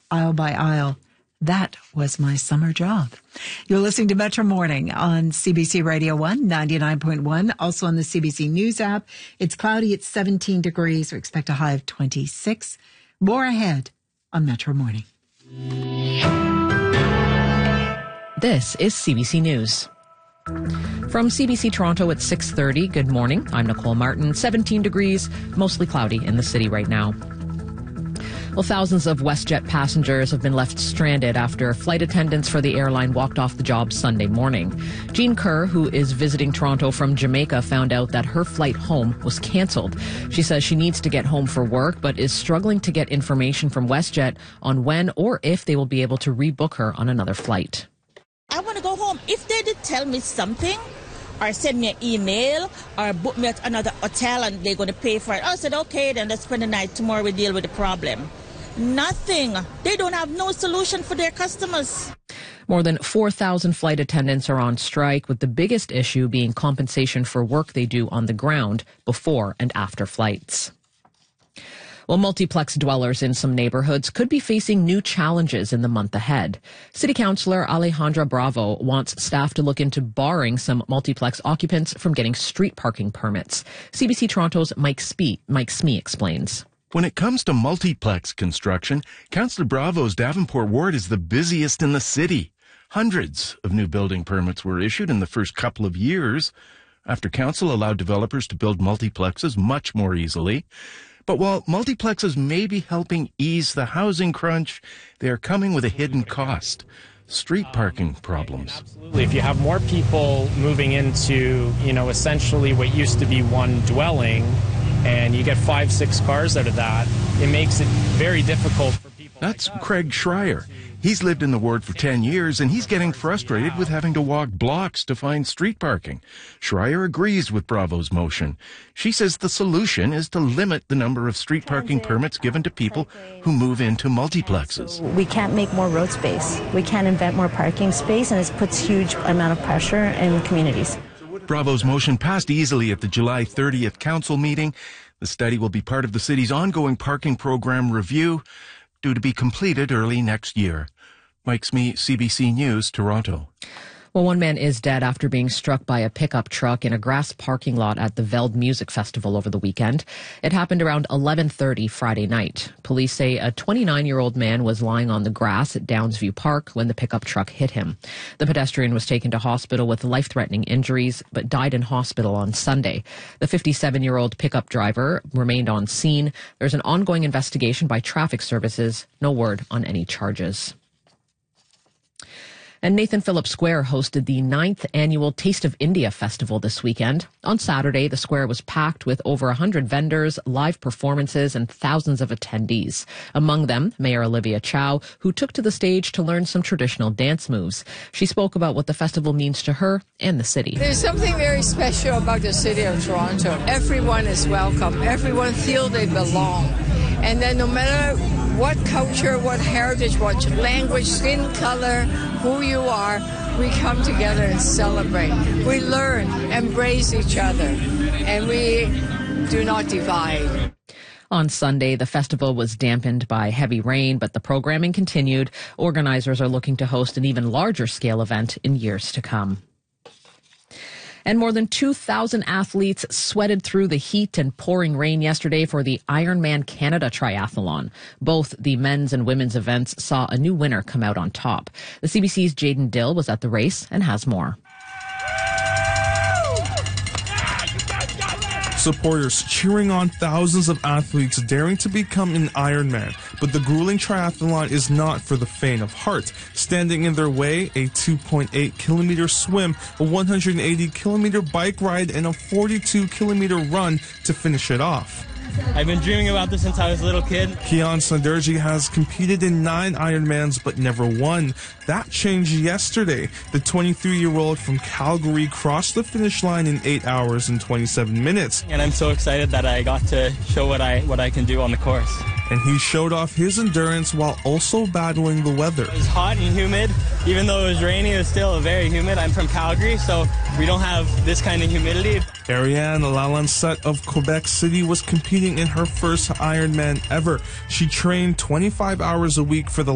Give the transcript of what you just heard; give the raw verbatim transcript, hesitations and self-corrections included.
aisle by aisle. That was my summer job. You're listening to Metro Morning on C B C Radio one, ninety-nine point one, also on the C B C News app. It's cloudy at seventeen degrees. We expect a high of twenty-six. More ahead on Metro Morning. This is C B C News. From C B C Toronto at six thirty, good morning. I'm Nicole Martin. seventeen degrees, mostly cloudy in the city right now. Well, thousands of WestJet passengers have been left stranded after flight attendants for the airline walked off the job Sunday morning. Jean Kerr, who is visiting Toronto from Jamaica, found out that her flight home was cancelled. She says she needs to get home for work, but is struggling to get information from WestJet on when or if they will be able to rebook her on another flight. I want to go home. If they did tell me something, or send me an email, or book me at another hotel and they're going to pay for it, I said, okay, then let's spend the night. Tomorrow we deal with the problem. Nothing. They don't have no solution for their customers. More than four thousand flight attendants are on strike, with the biggest issue being compensation for work they do on the ground before and after flights. Well, multiplex dwellers in some neighborhoods could be facing new challenges in the month ahead. City Councillor Alejandra Bravo wants staff to look into barring some multiplex occupants from getting street parking permits. C B C Toronto's Mike Spee, Mike Smee explains. When it comes to multiplex construction, Councillor Bravo's Davenport ward is the busiest in the city. Hundreds of new building permits were issued in the first couple of years after council allowed developers to build multiplexes much more easily. But while multiplexes may be helping ease the housing crunch, they are coming with a hidden cost: street parking problems. Absolutely. If you have more people moving into, you know, essentially what used to be one dwelling, and you get five, six cars out of that, it makes it very difficult for people. That's like Craig Schreier. He's lived in the ward for ten years, and he's getting frustrated with having to walk blocks to find street parking. Schreier agrees with Bravo's motion. She says the solution is to limit the number of street parking permits given to people who move into multiplexes. We can't make more road space. We can't invent more parking space, and it puts huge amount of pressure in communities. Bravo's motion passed easily at the July thirtieth council meeting. The study will be part of the city's ongoing parking program review, due to be completed early next year. Mike Smee, C B C News, Toronto. Well, one man is dead after being struck by a pickup truck in a grass parking lot at the Veld Music Festival over the weekend. It happened around eleven thirty Friday night. Police say a twenty-nine-year-old man was lying on the grass at Downsview Park when the pickup truck hit him. The pedestrian was taken to hospital with life-threatening injuries, but died in hospital on Sunday. The fifty-seven-year-old pickup driver remained on scene. There's an ongoing investigation by traffic services. No word on any charges. And Nathan Phillips Square hosted the ninth annual Taste of India Festival this weekend. On Saturday, the square was packed with over one hundred vendors, live performances, and thousands of attendees. Among them, Mayor Olivia Chow, who took to the stage to learn some traditional dance moves. She spoke about what the festival means to her and the city. There's something very special about the city of Toronto. Everyone is welcome. Everyone feels they belong. And then no matter what culture, what heritage, what language, skin color, who you are, we come together and celebrate. We learn, embrace each other, and we do not divide. On Sunday, the festival was dampened by heavy rain, but the programming continued. Organizers are looking to host an even larger scale event in years to come. And more than two thousand athletes sweated through the heat and pouring rain yesterday for the Ironman Canada Triathlon. Both the men's and women's events saw a new winner come out on top. The C B C's Jaden Dill was at the race and has more. Supporters cheering on thousands of athletes daring to become an Ironman. But the grueling triathlon is not for the faint of heart. Standing in their way, a two point eight kilometer swim, a one hundred eighty kilometer bike ride, and a forty-two kilometer run to finish it off. I've been dreaming about this since I was a little kid. Kian Sanderji has competed in nine Ironmans but never won. That changed yesterday. The twenty-three-year-old from Calgary crossed the finish line in eight hours and twenty-seven minutes. And I'm so excited that I got to show what I what I can do on the course. And he showed off his endurance while also battling the weather. It was hot and humid. Even though it was rainy, it was still very humid. I'm from Calgary, so we don't have this kind of humidity. Ariane Lalancette of Quebec City was competing in her first Ironman ever. She trained twenty-five hours a week for the